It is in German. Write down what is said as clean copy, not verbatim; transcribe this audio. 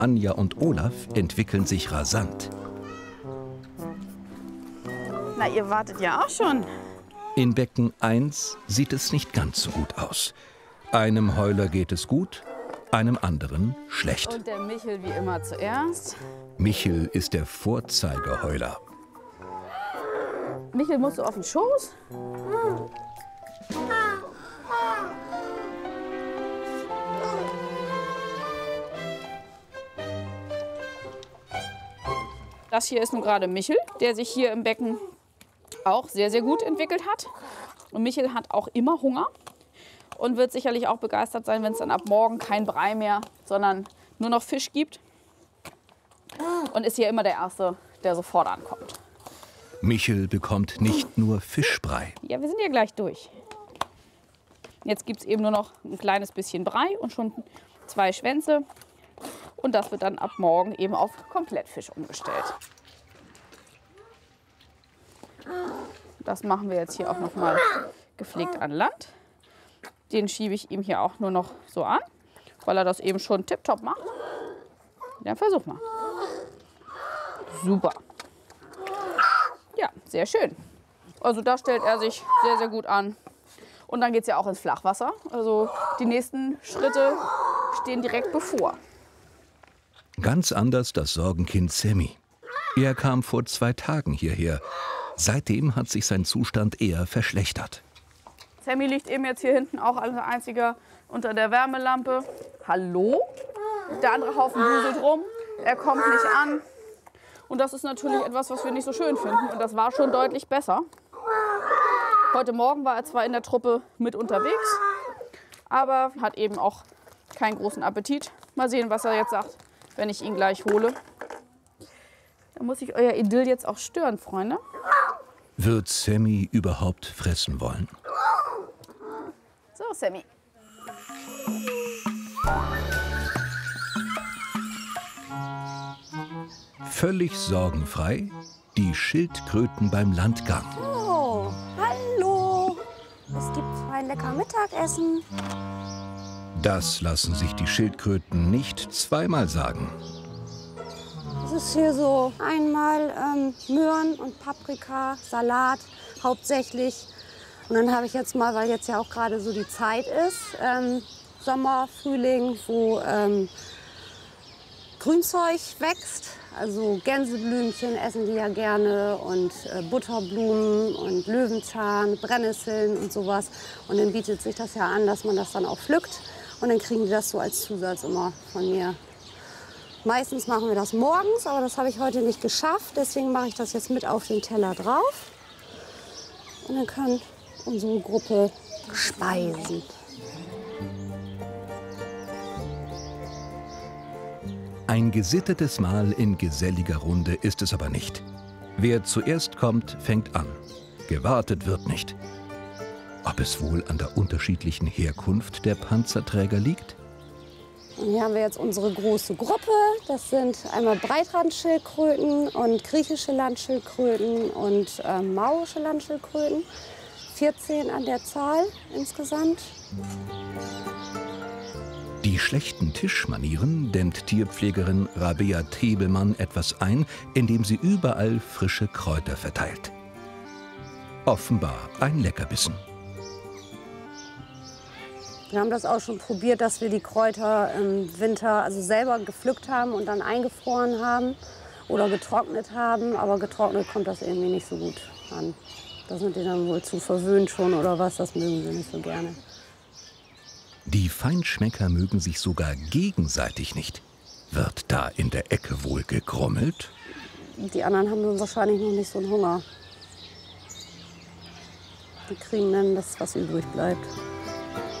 Anja und Olaf entwickeln sich rasant. Na, ihr wartet ja auch schon. In Becken 1 sieht es nicht ganz so gut aus. Einem Heuler geht es gut, einem anderen schlecht. Und der Michel wie immer zuerst. Michel ist der Vorzeigeheuler. Michel, musst du auf den Schoß? Das hier ist nun gerade Michel, der sich hier im Becken auch sehr, sehr gut entwickelt hat. Und Michel hat auch immer Hunger und wird sicherlich auch begeistert sein, wenn es dann ab morgen kein Brei mehr, sondern nur noch Fisch gibt. Und ist hier immer der Erste, der sofort ankommt. Michel bekommt nicht nur Fischbrei. Ja, wir sind ja gleich durch. Jetzt gibt es eben nur noch ein kleines bisschen Brei und schon 2 Schwänze. Und das wird dann ab morgen eben auf Komplettfisch umgestellt. Das machen wir jetzt hier auch noch mal gepflegt an Land. Den schiebe ich ihm hier auch nur noch so an, weil er das eben schon tipptopp macht. Dann versuch mal. Super. Ja, sehr schön. Also da stellt er sich sehr, sehr gut an. Und dann geht es ja auch ins Flachwasser. Also die nächsten Schritte stehen direkt bevor. Ganz anders das Sorgenkind Sammy. Er kam vor 2 Tagen hierher. Seitdem hat sich sein Zustand eher verschlechtert. Sammy liegt eben jetzt hier hinten auch als einziger unter der Wärmelampe. Hallo? Der andere Haufen wuselt rum. Er kommt nicht an. Und das ist natürlich etwas, was wir nicht so schön finden. Und das war schon deutlich besser. Heute Morgen war er zwar in der Truppe mit unterwegs, aber hat eben auch keinen großen Appetit. Mal sehen, was er jetzt sagt, wenn ich ihn gleich hole. Da muss ich euer Idyll jetzt auch stören, Freunde. Wird Sammy überhaupt fressen wollen? So, Sammy. Völlig sorgenfrei die Schildkröten beim Landgang. Oh, hallo. Es gibt ein lecker Mittagessen. Das lassen sich die Schildkröten nicht zweimal sagen. Es ist hier so einmal Möhren und Paprika, Salat hauptsächlich. Und dann habe ich jetzt mal, weil jetzt ja auch gerade so die Zeit ist, Sommer, Frühling, wo Grünzeug wächst. Also Gänseblümchen essen die ja gerne und Butterblumen und Löwenzahn, Brennnesseln und sowas. Und dann bietet sich das ja an, dass man das dann auch pflückt. Und dann kriegen die das so als Zusatz immer von mir. Meistens machen wir das morgens, aber das habe ich heute nicht geschafft. Deswegen mache ich das jetzt mit auf den Teller drauf. Und dann kann unsere Gruppe speisen. Ein gesittetes Mahl in geselliger Runde ist es aber nicht. Wer zuerst kommt, fängt an. Gewartet wird nicht. Ob es wohl an der unterschiedlichen Herkunft der Panzerträger liegt? Und hier haben wir jetzt unsere große Gruppe. Das sind einmal Breitrandschildkröten und griechische Landschildkröten und maurische Landschildkröten. 14 an der Zahl insgesamt. Die schlechten Tischmanieren dämmt Tierpflegerin Rabea Tebelmann etwas ein, indem sie überall frische Kräuter verteilt. Offenbar ein Leckerbissen. Wir haben das auch schon probiert, dass wir die Kräuter im Winter also selber gepflückt haben und dann eingefroren haben oder getrocknet haben. Aber getrocknet kommt das irgendwie nicht so gut an. Da sind die dann wohl zu verwöhnt schon oder was, das mögen sie nicht so gerne. Die Feinschmecker mögen sich sogar gegenseitig nicht. Wird da in der Ecke wohl gegrummelt? Die anderen haben dann wahrscheinlich noch nicht so einen Hunger. Die kriegen dann das, was übrig bleibt.